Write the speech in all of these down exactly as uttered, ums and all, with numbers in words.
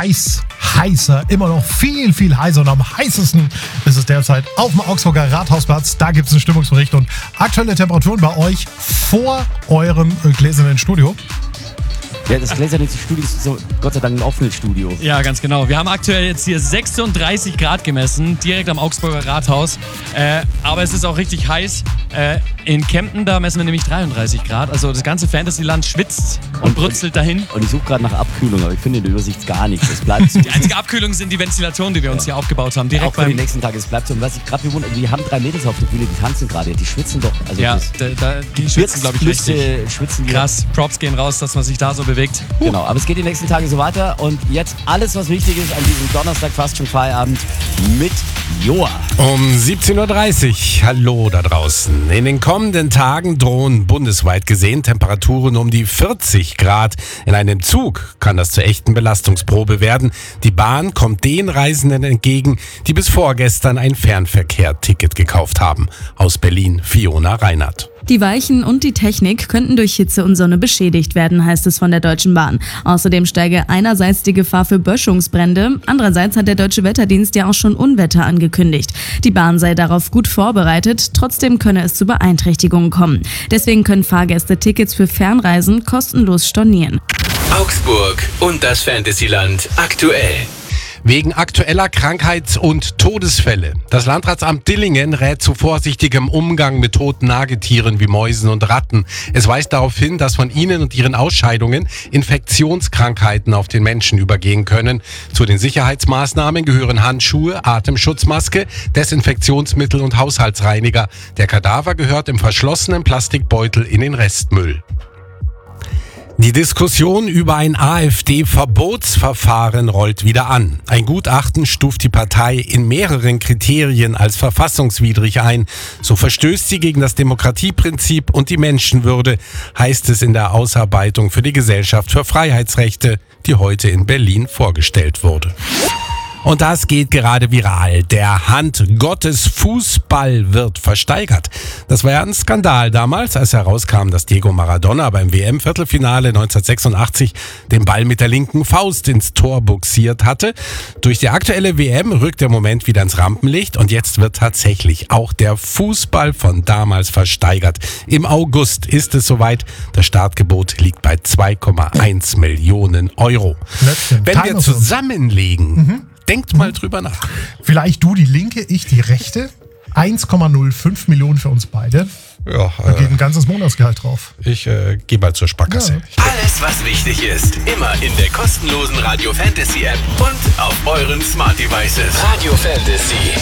heiß, heißer, immer noch viel, viel heißer und am heißesten ist es derzeit auf dem Augsburger Rathausplatz. Da gibt es einen Stimmungsbericht und aktuelle Temperaturen bei euch vor eurem äh, gläsernen Studio. Ja, das gläserne Studio ist so Gott sei Dank ein offenes Studio. Ja, ganz genau. Wir haben aktuell jetzt hier sechsunddreißig Grad gemessen, direkt am Augsburger Rathaus. Äh, aber es ist auch richtig heiß. Äh, in Kempten, da messen wir nämlich dreiunddreißig Grad. Also das ganze Fantasyland schwitzt und, und brutzelt dahin. Und ich suche gerade nach Abkühlung, aber ich finde in der Übersicht gar nichts. Es bleibt so. Die einzige Abkühlung sind die Ventilatoren, die wir uns ja. hier aufgebaut haben. Direkt auch für die nächsten Tage. Es bleibt so. Und was ich gerade bewundere, wir haben drei Mädels auf der Bühne, die tanzen gerade. Die schwitzen doch. Also ja, da, da, die, die schwitzen, glaube ich, richtig. Schwitzen krass. Props gehen raus, dass man sich da so bewegt. Huh. Genau, aber es geht die nächsten Tage so weiter. Und jetzt alles, was wichtig ist an diesem Donnerstag, fast schon Feierabend, mit Joa. Um siebzehn Uhr dreißig. Hallo da draußen. In den kommenden Tagen drohen bundesweit gesehen Temperaturen um die vierzig Grad. In einem Zug kann das zur echten Belastungsprobe werden. Die Bahn kommt den Reisenden entgegen, die bis vorgestern ein Fernverkehr-Ticket gekauft haben. Aus Berlin, Fiona Reinhardt. Die Weichen und die Technik könnten durch Hitze und Sonne beschädigt werden, heißt es von der Deutschen Bahn. Außerdem steige einerseits die Gefahr für Böschungsbrände, andererseits hat der Deutsche Wetterdienst ja auch schon Unwetter angekündigt. Die Bahn sei darauf gut vorbereitet, trotzdem könne es zu Beeinträchtigungen kommen. Deswegen können Fahrgäste Tickets für Fernreisen kostenlos stornieren. Augsburg und das Fantasyland aktuell. Wegen aktueller Krankheits- und Todesfälle. Das Landratsamt Dillingen rät zu vorsichtigem Umgang mit toten Nagetieren wie Mäusen und Ratten. Es weist darauf hin, dass von ihnen und ihren Ausscheidungen Infektionskrankheiten auf den Menschen übergehen können. Zu den Sicherheitsmaßnahmen gehören Handschuhe, Atemschutzmaske, Desinfektionsmittel und Haushaltsreiniger. Der Kadaver gehört im verschlossenen Plastikbeutel in den Restmüll. Die Diskussion über ein AfD-Verbotsverfahren rollt wieder an. Ein Gutachten stuft die Partei in mehreren Kriterien als verfassungswidrig ein. So verstößt sie gegen das Demokratieprinzip und die Menschenwürde, heißt es in der Ausarbeitung für die Gesellschaft für Freiheitsrechte, die heute in Berlin vorgestellt wurde. Und das geht gerade viral. Der Hand-Gottes-Fußball wird versteigert. Das war ja ein Skandal damals, als herauskam, dass Diego Maradona beim W M-Viertelfinale neunzehnhundertsechsundachtzig den Ball mit der linken Faust ins Tor buxiert hatte. Durch die aktuelle W M rückt der Moment wieder ins Rampenlicht und jetzt wird tatsächlich auch der Fußball von damals versteigert. Im August ist es soweit. Das Startgebot liegt bei zwei Komma eins Millionen Euro. Wenn wir zusammenlegen... Mhm. Denkt mal drüber nach. Vielleicht du die linke, ich die rechte. eins Komma null fünf Millionen für uns beide. Ja, da geht ein ganzes Monatsgehalt drauf. Ich äh, gehe mal zur Sparkasse. Ja. Alles, was wichtig ist, immer in der kostenlosen Radio Fantasy App und auf euren Smart Devices. Radio Fantasy.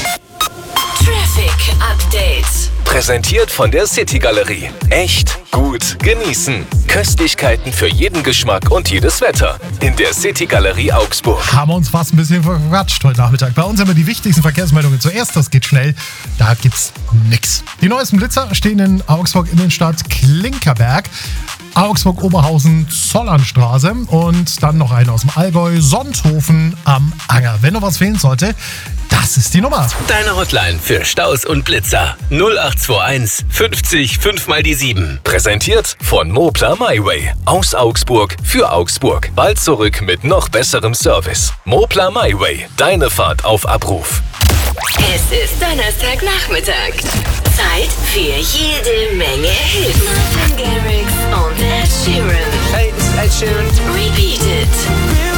Traffic Update. Präsentiert von der City Galerie. Echt gut genießen. Köstlichkeiten für jeden Geschmack und jedes Wetter. In der City Galerie Augsburg. Haben wir uns fast ein bisschen verquatscht heute Nachmittag. Bei uns haben wir die wichtigsten Verkehrsmeldungen zuerst. Das geht schnell. Da gibt's nix. Die neuesten Blitzer stehen in Augsburg Innenstadt Klinkerberg. Augsburg-Oberhausen, Zollernstraße und dann noch eine aus dem Allgäu, Sonthofen am Anger. Wenn noch was fehlen sollte, das ist die Nummer. Deine Hotline für Staus und Blitzer. null acht zwei eins fünfzig fünf mal die sieben. Präsentiert von Moplar MyWay. Aus Augsburg für Augsburg. Bald zurück mit noch besserem Service. Moplar MyWay. Deine Fahrt auf Abruf. Es ist Donnerstagnachmittag. Zeit für jede Menge Hits. Martin Garrix und Ed Sheeran. Hey, this is Ed Sheeran. Repeat It.